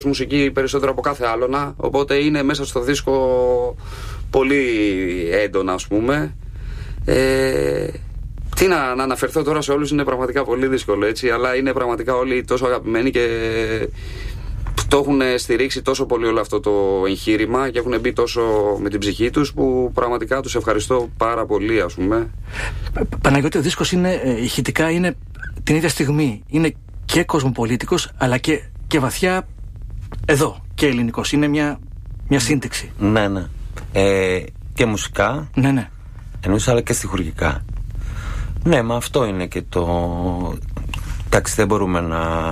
μουσική περισσότερο από κάθε άλλονα, οπότε είναι μέσα στο δίσκο πολύ έντονα, ας πούμε. Τι να αναφερθώ τώρα σε όλους, είναι πραγματικά πολύ δύσκολο, έτσι, αλλά είναι πραγματικά όλοι τόσο αγαπημένοι και το έχουν στηρίξει τόσο πολύ όλο αυτό το εγχείρημα και έχουν μπει τόσο με την ψυχή τους, που πραγματικά τους ευχαριστώ πάρα πολύ, ας πούμε. Παναγιώτη, ο δίσκος είναι ηχητικά, είναι την ίδια στιγμή, είναι και κοσμοπολίτικος αλλά και βαθιά εδώ και ελληνικός, είναι μια σύνθεξη. Ναι, ναι. Και μουσικά, ναι. Εννοούσα, αλλά και στιχουργικά. Ναι, μα αυτό είναι και το... Εντάξει, δεν μπορούμε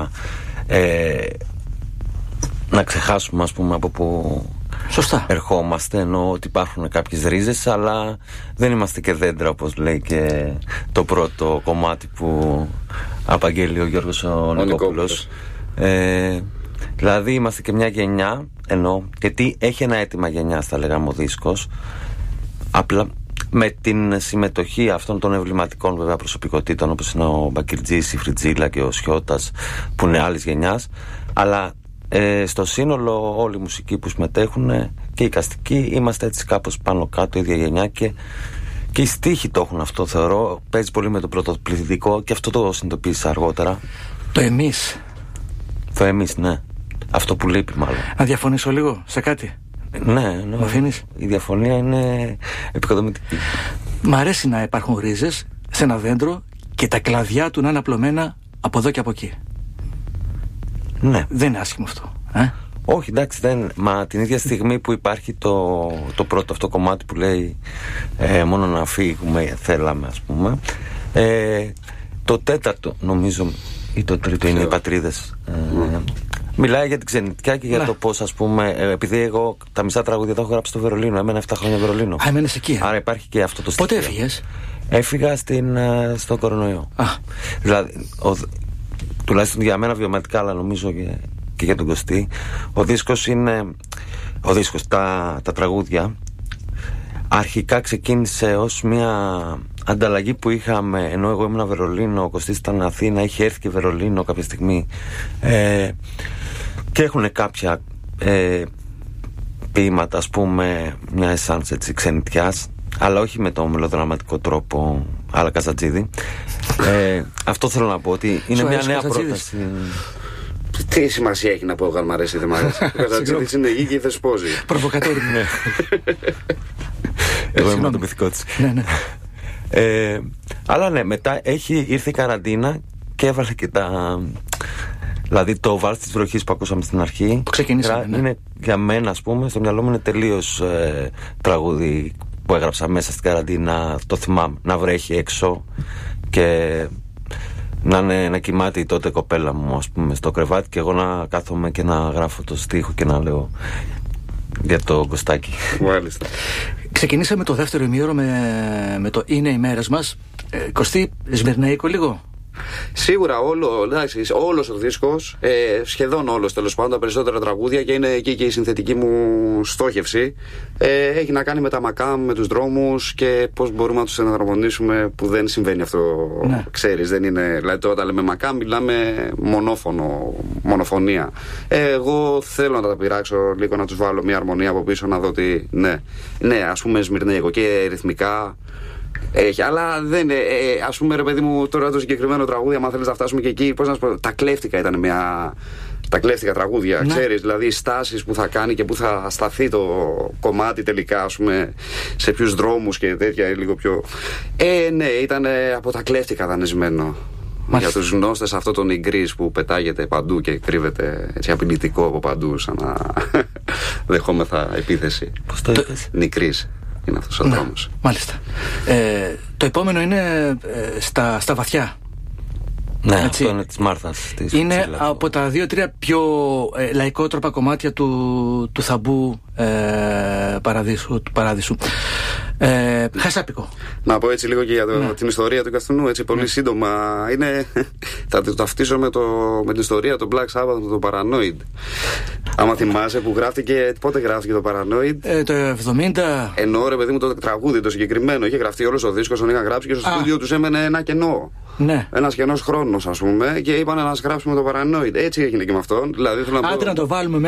να ξεχάσουμε, ας πούμε, από που σωστά ερχόμαστε, ενώ ότι υπάρχουν κάποιες ρίζες, αλλά δεν είμαστε και δέντρα, όπως λέει και το πρώτο κομμάτι που απαγγέλει ο Γιώργος ο Νικόπουλος. Δηλαδή είμαστε και μια γενιά, ενώ, γιατί έχει ένα αίτημα γενιάς, θα λέγαμε, ο δίσκος, απλά με την συμμετοχή αυτών των εμβληματικών βέβαια προσωπικότητων, όπως είναι ο Μπακυρτζής, η Φριτζίλα και ο Σιώτας, που είναι άλλης γενιάς, αλλά στο σύνολο όλοι οι μουσικοί που συμμετέχουν και οι καστικοί είμαστε έτσι κάπως πάνω κάτω ίδια γενιά, και οι στίχοι το έχουν αυτό, θεωρώ. Παίζει πολύ με το πρωτοπληθυντικό και αυτό το συνειδητοποίησα αργότερα. Το εμείς. Το εμείς, ναι. Αυτό που λείπει μάλλον. Να διαφωνήσω λίγο σε κάτι. Ναι. Μ' αφήνεις? Η διαφωνία είναι επικοδομητική. Μ' αρέσει να υπάρχουν ρίζες σε ένα δέντρο και τα κλαδιά του να είναι απλωμένα από εδώ και από εκεί. Ναι. Δεν είναι άσχημο αυτό. Όχι, εντάξει, δεν. Μα την ίδια στιγμή που υπάρχει το πρώτο αυτό κομμάτι που λέει μόνο να φύγουμε θέλαμε, ας πούμε, το τέταρτο νομίζω ή το τρίτο είναι οι πατρίδες. Μιλάει για την ξενιτιά και για το πώς, ας πούμε, επειδή εγώ τα μισά τραγούδια τα έχω γράψει στο Βερολίνο. Έμενα 7 χρόνια Βερολίνο. Έμενες εκεί. Άρα υπάρχει και αυτό το στοιχείο. Πότε έφυγες? Έφυγα στον κορονοϊό. Δηλαδή, τουλάχιστον για μένα βιωματικά, αλλά νομίζω και για τον Κωστή, ο δίσκος είναι... Ο δίσκος, τα τραγούδια αρχικά ξεκίνησε ως μια ανταλλαγή που είχαμε, ενώ εγώ ήμουν Βερολίνο, ο Κωστής ήταν Αθήνα, είχε έρθει και Βερολίνο κάποια στιγμή, και έχουν κάποια ποίηματα, ας πούμε, μια εσάνς έτσι ξενιτιάς, αλλά όχι με το μελοδραματικό τρόπο αλλά Καζατζίδη. Αυτό θέλω να πω, ότι είναι μια νέα πρόταση. Τι σημασία έχει να πω αν μ' αρέσει ή δεν μ' αρέσει? Ο Καζατζίδης είναι εκεί και η Θεσπόζη. Προβοκατόρι. Εγώ ήμουν το μυθικό της. Ναι. Αλλά ναι, μετά ήρθε η καραντίνα και έβαλε και τα... Δηλαδή το Βάλς της Βροχής που ακούσαμε στην αρχή, που ξεκινήσαμε, ναι. Είναι για μένα, ας πούμε, στο μυαλό μου είναι τελείως τραγούδι που έγραψα μέσα στην καραντίνα. Το θυμάμαι, να βρέχει έξω και να κοιμάται η τότε κοπέλα μου, ας πούμε, στο κρεβάτι, και εγώ να κάθομαι και να γράφω το στίχο και να λέω για το Κωστάκι. Μάλιστα. Ξεκινήσαμε το δεύτερο ημίωρο με το «Είναι οι μέρες μας». Κωστή, Σμυρναίκο λίγο. Σίγουρα όλος ο δίσκος, σχεδόν όλος τέλος πάντων, τα περισσότερα τραγούδια, και είναι εκεί και η συνθετική μου στόχευση, έχει να κάνει με τα μακάμ, με τους δρόμους και πώς μπορούμε να τους εναρμονίσουμε, που δεν συμβαίνει αυτό, ναι. Ξέρεις, δεν είναι, δηλαδή όταν λέμε μακάμ μιλάμε μονοφωνία. Εγώ θέλω να τα πειράξω λίγο, να τους βάλω μια αρμονία από πίσω, να δω ότι ναι, ας πούμε Σμυρναίκο και ρυθμικά έχει, αλλά δεν είναι. Ας πούμε, ρε παιδί μου, τώρα το συγκεκριμένο τραγούδι, αν θέλεις να φτάσουμε και εκεί, πώς να σου πω, τα κλέφτηκα ήταν τα κλέφτηκα τραγούδια, ναι. Ξέρεις, δηλαδή οι στάσεις που θα κάνει και που θα σταθεί το κομμάτι τελικά, ας πούμε, σε ποιους δρόμους και τέτοια, λίγο πιο. Ναι, ήταν από τα κλέφτηκα δανεισμένο. Για τους γνώστες, αυτό το νιγκρής που πετάγεται παντού και κρύβεται έτσι απειλητικό από παντού, σαν να δεχόμεθα επίθεση. Πώς το είπες? Νιγκρής. Είναι αυτός ο δρόμος. Μάλιστα. Το επόμενο είναι στα βαθιά. Ναι, έτσι. Αυτό είναι της Μάρθας. Είναι Φουτσίλα, από τα 2-3 πιο λαϊκότροπα κομμάτια του θαμπού παράδεισου. Χασάπικο. Να πω έτσι λίγο και για την ιστορία του Καστουνού, έτσι πολύ σύντομα. Θα το ταυτίσω με την ιστορία του Black Sabbath, το Paranoid. Άμα θυμάσαι που γράφτηκε, πότε γράφτηκε το Paranoid? Το 70. Ενώ ρε παιδί μου το τραγούδι το συγκεκριμένο είχε γραφτεί όλο ο δίσκος, τον είχαν γράψει και στο στούντιο τους έμενε ένα κενό. Ναι. Ένας κενός χρόνος, ας πούμε, και είπαν να γράψουμε το Paranoid. Έτσι έγινε και με αυτόν. Δηλαδή, θέλω να Άντε να το βάλουμε